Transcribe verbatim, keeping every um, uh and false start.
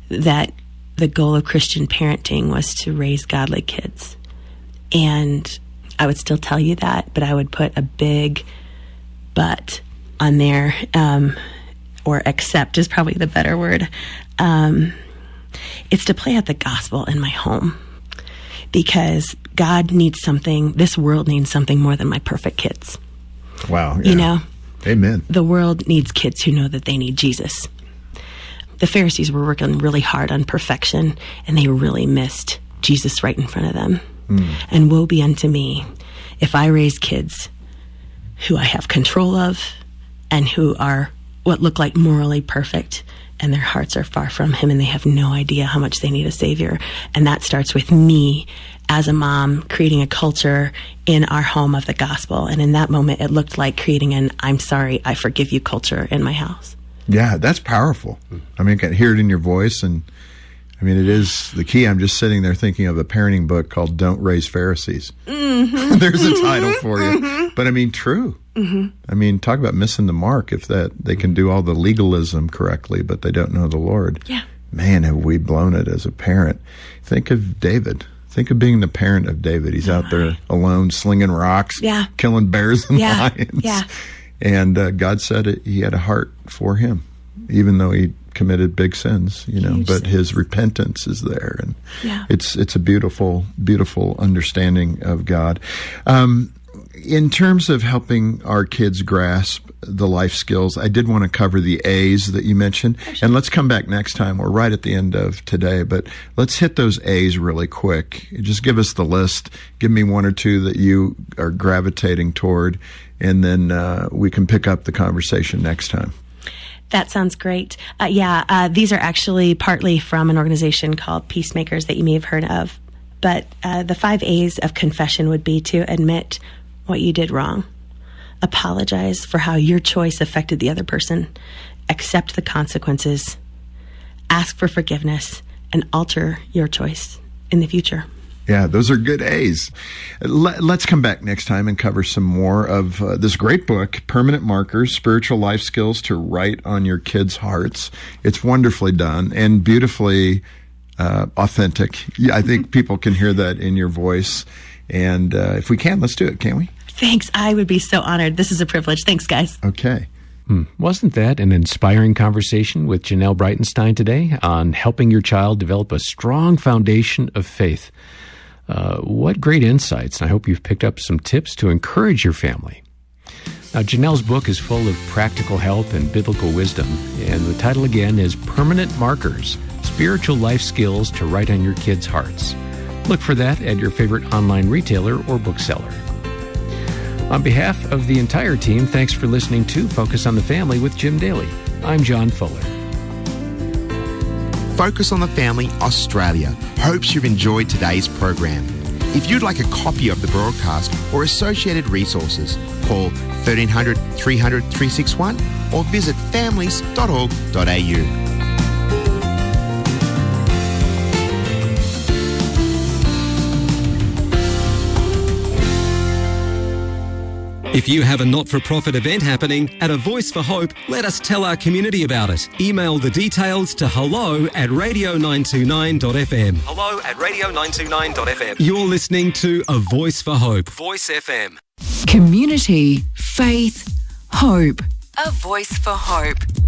that the goal of Christian parenting was to raise godly kids. And I would still tell you that, but I would put a big but on there, um, or accept is probably the better word. Um, it's to play out the gospel in my home, because God needs something, this world needs something more than my perfect kids. Wow. Yeah. You know? Amen. The world needs kids who know that they need Jesus. The Pharisees were working really hard on perfection, and they really missed Jesus right in front of them. Mm. And woe be unto me if I raise kids who I have control of and who are what look like morally perfect, and their hearts are far from him, and they have no idea how much they need a savior. And that starts with me as a mom creating a culture in our home of the gospel. And in that moment, it looked like creating an I'm sorry, I forgive you culture in my house. Yeah, that's powerful. I mean, I can hear it in your voice, and I mean, it is the key. I'm just sitting there thinking of a parenting book called Don't Raise Pharisees. Mm-hmm. There's a title for you. Mm-hmm. But I mean, true. Mm-hmm. I mean, talk about missing the mark if that they can do all the legalism correctly, but they don't know the Lord. Yeah. Man, have we blown it as a parent. Think of David. Think of being the parent of David. He's oh out there my. alone, slinging rocks, yeah. killing bears and yeah. lions. Yeah. And uh, God said it, he had a heart for him, even though he committed big sins, you know, Huge but sins. His repentance is there. And yeah. it's it's a beautiful, beautiful understanding of God. Um, in terms of helping our kids grasp the life skills, I did want to cover the A's that you mentioned. And let's come back next time. We're right at the end of today, but let's hit those A's really quick. Just give us the list. Give me one or two that you are gravitating toward, and then uh, we can pick up the conversation next time. That sounds great. Uh, yeah, uh, these are actually partly from an organization called Peacemakers that you may have heard of. But uh, the five A's of confession would be to admit what you did wrong, apologize for how your choice affected the other person, accept the consequences, ask for forgiveness, and alter your choice in the future. Yeah, those are good A's. Let's come back next time and cover some more of uh, this great book, Permanent Markers, Spiritual Life Skills to Write on Your Kids' Hearts. It's wonderfully done and beautifully uh, authentic. I think people can hear that in your voice. And uh, if we can, let's do it, can't we? Thanks. I would be so honored. This is a privilege. Thanks, guys. Okay. Hmm. Wasn't that an inspiring conversation with Janelle Breitenstein today on helping your child develop a strong foundation of faith? Uh, what great insights. I hope you've picked up some tips to encourage your family. Now, Janelle's book is full of practical help and biblical wisdom, and the title again is Permanent Markers, Spiritual Life Skills to Write on Your Kids' Hearts. Look for that at your favorite online retailer or bookseller. On behalf of the entire team, thanks for listening to Focus on the Family with Jim Daly. I'm John Fuller. Focus on the Family Australia hopes you've enjoyed today's program. If you'd like a copy of the broadcast or associated resources, call thirteen hundred, three hundred, three sixty-one or visit families dot org dot a u. If you have a not-for-profit event happening at A Voice for Hope, let us tell our community about it. Email the details to hello at radio nine two nine dot f m. Hello at radio nine two nine dot f m. You're listening to A Voice for Hope. Voice F M. Community, faith, hope. A Voice for Hope.